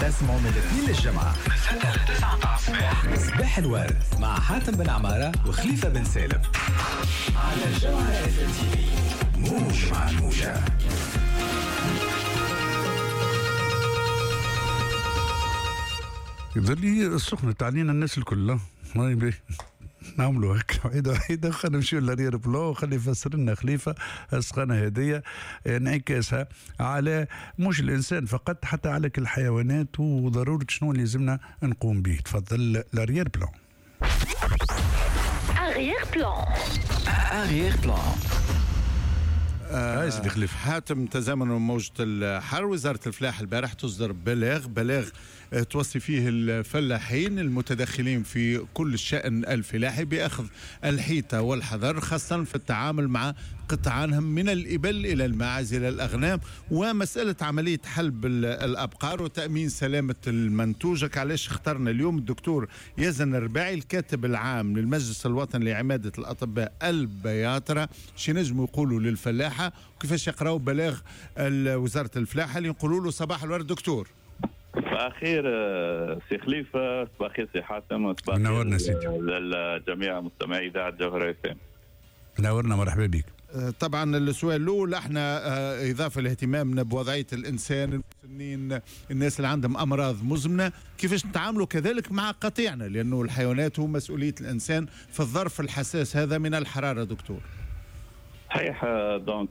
اسمعوا من الاثنين للجمعة من 6 ل 9 الصباح صباح الورد مع حاتم بن عمارة وخليفة بن سالم على الجمعة FMTV. موج مع الموجة. يظل لي السخنة تعلينا الناس الكل ما يبي نعملوا هيك عيدا خلينا نمشيو لرير بلو وخلي يفسر لنا خليفة السخانة هدية انعكاسها على مش الإنسان فقط حتى على كل الحيوانات وضرورة شنو اللي لازمنا نقوم به. تفضل لرير بلو. أغير بلان سيدي خليفة. حاتم تزامن موجة الحر. وزارة الفلاحة البارح تصدر بلاغ توصي فيه الفلاحين المتدخلين في كل الشأن الفلاحي بأخذ الحيطة والحذر خاصة في التعامل مع قطعانهم من الإبل إلى الماعز إلى الأغنام ومسألة عملية حلب الأبقار وتأمين سلامة المنتوج. علاش اخترنا اليوم الدكتور يزن الرباعي الكاتب العام للمجلس الوطني لعمادة الأطباء البياطرة شي نجموا يقولوا للفلاحة وكيفاش يقراوا بلاغ وزارة الفلاحة اللي يقولوا له صباح الورد دكتور. صباح الخير سي خليفة، صباح الخير سي حاتم، صباح نورنا سيدي للجميع مستمعي إذاعة جوهرة FM. نورنا مرحبا بك. طبعا السؤال الأول احنا إضافة لاهتمامنا بوضعية الإنسان المسنين الناس اللي عندهم أمراض مزمنة كيفاش نتعاملوا كذلك مع قطيعنا لأنه الحيوانات هو مسؤولية الإنسان في الظرف الحساس هذا من الحرارة دكتور. صحيح. دونك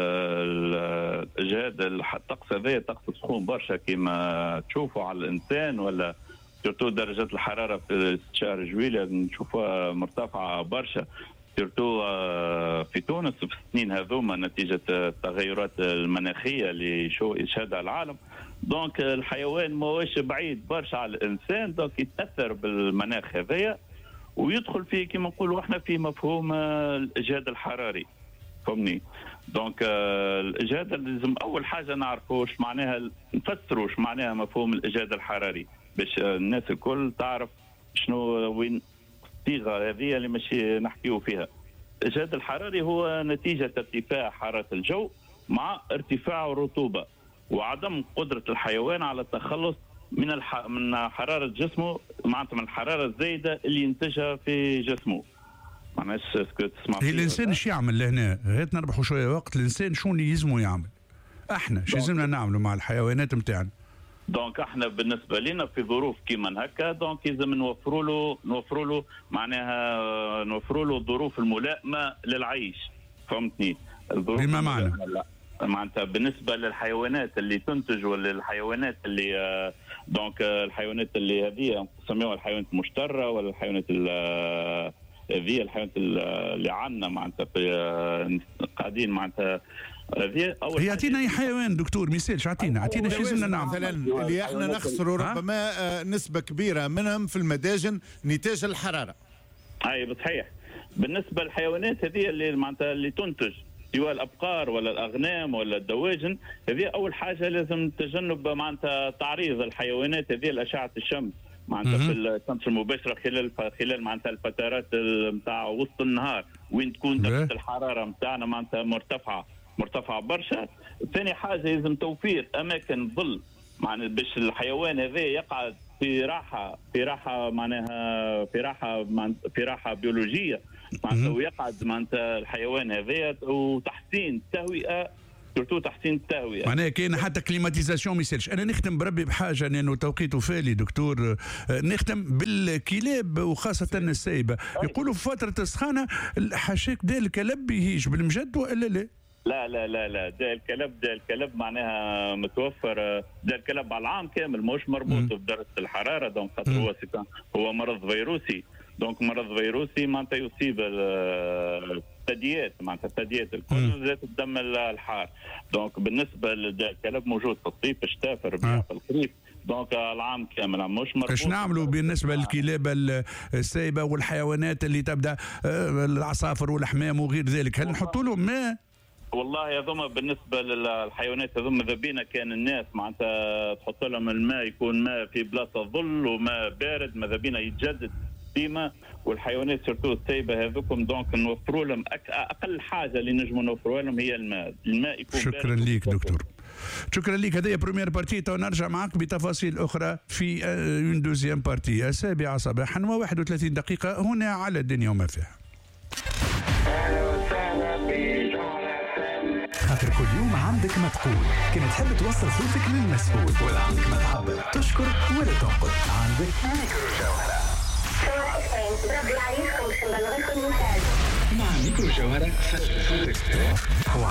الجهاد الطقس هذا طقس سخون برشا كما تشوفوا على الانسان ولا سورتو درجات الحراره في شهر جويلية نشوفها مرتفعه برشا سورتو في تونس في السنين هذوما نتيجه التغيرات المناخيه اللي يشهدها العالم. دونك الحيوان ماهوش بعيد برشا على الانسان دونك يتاثر بالمناخ هذايا ويدخل فيه كما نقولوا احنا في مفهوم الاجهاد الحراري. فهمني؟ دونك الاجهاد لازم اول حاجه نعرفوا ايش معناها نفسروا ايش معناها مفهوم الاجهاد الحراري باش الناس الكل تعرف شنو وين الصيغه هذه اللي ماشي نحكيو فيها. الاجهاد الحراري هو نتيجه ارتفاع حراره الجو مع ارتفاع الرطوبه وعدم قدره الحيوان على التخلص من حراره جسمه معناتها من الحراره الزايده اللي ينتجها في جسمه. معناش تسمع هي الانسان ايش يعمل لهنا؟ هات نربحوا شويه وقت. الانسان شو اللي يلزمه يعمل؟ احنا شو لازمنا نعملوا مع الحيوانات نتاعنا؟ دونك احنا بالنسبه لنا في ظروف كيما هكا دونك لازم نوفروا له معناها نوفروا له الظروف الملائمه للعيش. فهمتني؟ بما معنى معناتها بالنسبه للحيوانات اللي تنتج ولا الحيوانات اللي دونك الحيوانات اللي هذه نسميوها الحيوانات المشتره ولا الحيوانات هذه الحيوانات اللي عندنا معناتها قاعدين معناتها هذه هي اعطينا اي حيوان دكتور مثال اعطينا شو لازمنا نعمل مثلا اللي احنا نخسروا ربما نسبه كبيره منهم في المداجن نتاج الحراره. اي صحيح. بالنسبه للحيوانات هذه اللي معناتها اللي تنتج سواء الابقار ولا الاغنام ولا الدواجن هذه اول حاجه لازم تجنب معناتها تعريض الحيوانات هذه لاشعه الشمس معناتها في الشمس المباشره خلال معناتها الفترات نتاع وسط النهار وين تكون درجه الحراره نتاعنا معناتها مرتفعه برشا. ثاني حاجه لازم توفير اماكن ظل معناتها باش الحيوان هذا يقعد في راحه معناها في راحه بيولوجيه معناتها ويقعد معناتها الحيوان هذا وتحسين التهوئه سورتو تحسين التهوية. معناها كاين حتى كليماتيزاسيون ما يسالش. انا نختم بربي بحاجه لانه توقيته فالي دكتور. نختم بالكلاب وخاصه السايبه. يقولوا في فتره السخانه حاشاك دا الكلب يهيج بالمجد والا لا؟ لا دا الكلب معناها متوفر. دا الكلب على العام كامل مش مربوط بدرجه الحراره دونك خاطر هو مرض فيروسي. دونك مرض فيروسي معناتها يصيب الثدييات معناتها الثدييات الكل ذات الدم الحار. دونك بالنسبه للكلب موجود في الصيف في الشتاء في الربيع في الخريف دونك العام كامل مش مربوط. ايش نعملوا بالنسبه للكلاب السايبه والحيوانات اللي تبدا العصافر والحمام وغير ذلك؟ هل نحطوا لهم ماء؟ والله هذوما بالنسبه للحيوانات هذوما ذا بينا كان الناس معناتها تحط لهم الماء يكون ماء في بلاصه ظل وماء بارد ماذا بينا يتجدد ديما. والحيوانات سورتو السايبه هذوكم دونك نوفروا لهم اقل حاجه اللي نجموا نوفروا لهم هي الماء يكون شكرا ليك دكتور. شكرا لك. هذه بروميير بارتي، تو نرجع معك بتفاصيل أخرى في اون دوزيام بارتي. 7 صباحا و31 دقيقة هنا على الدنيا وما فيها. خاطر كل يوم عندك ما تقول، كما تحب توصل صوتك للمسؤول ولا عندك ما تعبر، تشكر ولا تنقد، عندك ميكرو جوهرة. مع ميكرو جوهرة فتح صوتك.